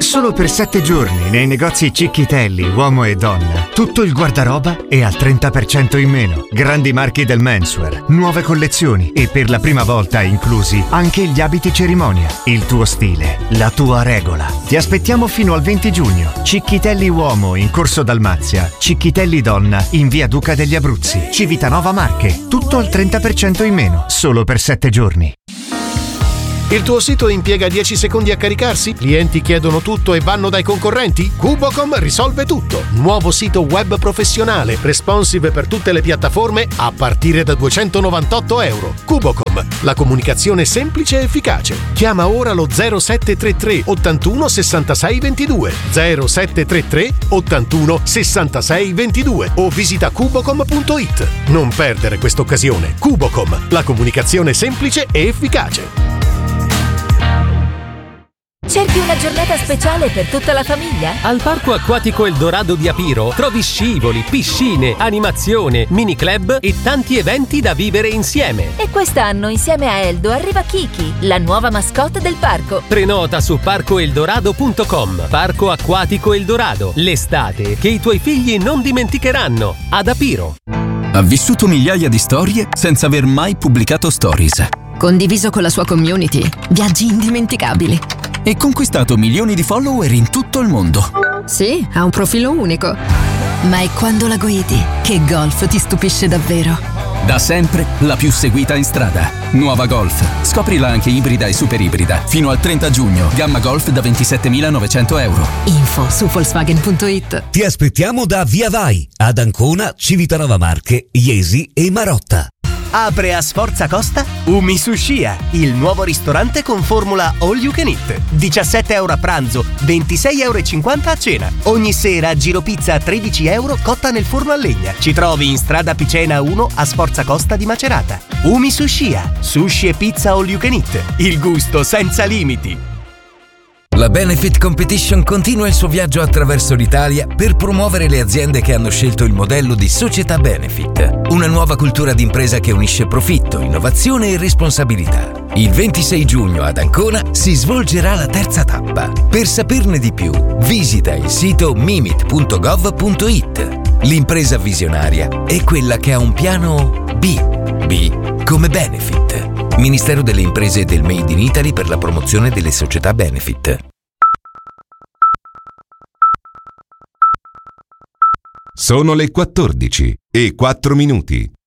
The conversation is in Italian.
Solo per 7 giorni nei negozi Cicchitelli, uomo e donna. Tutto il guardaroba è al 30% in meno. Grandi marchi del menswear, nuove collezioni e per la prima volta inclusi anche gli abiti cerimonia. Il tuo stile, la tua regola. Ti aspettiamo fino al 20 giugno. Cicchitelli uomo in Corso Dalmazia, Cicchitelli donna in via Duca degli Abruzzi, Civitanova Marche. Tutto al 30% in meno, solo per 7 giorni. Il tuo sito impiega 10 secondi a caricarsi? Clienti chiedono tutto e vanno dai concorrenti? Kubocom risolve tutto. Nuovo sito web professionale, responsive per tutte le piattaforme a partire da €298. Kubocom, la comunicazione semplice e efficace. Chiama ora lo 0733 81 66 22 0733 81 66 22 o visita kubocom.it. Non perdere questa occasione. Kubocom, la comunicazione semplice e efficace. Cerchi una giornata speciale per tutta la famiglia? Al Parco Acquatico Eldorado di Apiro trovi scivoli, piscine, animazione, mini club e tanti eventi da vivere insieme. E quest'anno insieme a Eldo arriva Kiki, la nuova mascotte del parco. Prenota su parcoeldorado.com. Parco Acquatico Eldorado, l'estate che i tuoi figli non dimenticheranno. Ad Apiro. Ha vissuto migliaia di storie senza aver mai pubblicato stories. Condiviso con la sua community, viaggi indimenticabili. E conquistato milioni di follower in tutto il mondo. Sì, ha un profilo unico. Ma è quando la guidi che Golf ti stupisce davvero. Da sempre la più seguita in strada. Nuova Golf. Scoprila anche ibrida e super ibrida. Fino al 30 giugno. Gamma Golf da €27.900. Info su Volkswagen.it. Ti aspettiamo da Via Vai, ad Ancona, Civitanova Marche, Iesi e Marotta. Apre a Sforza Costa Umisushia, il nuovo ristorante con formula all you can eat. €17 a pranzo, €26,50 a cena. Ogni sera giro pizza a €13 cotta nel forno a legna. Ci trovi in strada Picena 1 a Sforza Costa di Macerata. Umisushia, sushi e pizza all you can eat. Il gusto senza limiti. La Benefit Competition continua il suo viaggio attraverso l'Italia per promuovere le aziende che hanno scelto il modello di società Benefit, una nuova cultura d'impresa che unisce profitto, innovazione e responsabilità. Il 26 giugno ad Ancona si svolgerà la terza tappa. Per saperne di più, visita il sito mimit.gov.it. L'impresa visionaria è quella che ha un piano B. B come Benefit. Ministero delle Imprese e del Made in Italy per la promozione delle società Benefit. Sono le 14:04.